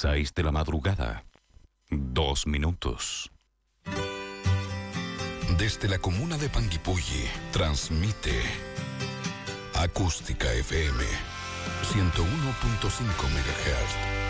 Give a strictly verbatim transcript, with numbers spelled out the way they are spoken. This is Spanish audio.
seis de la madrugada. Dos minutos. Desde la comuna de Panguipulli, transmite Acústica F M ciento uno punto cinco megahertz.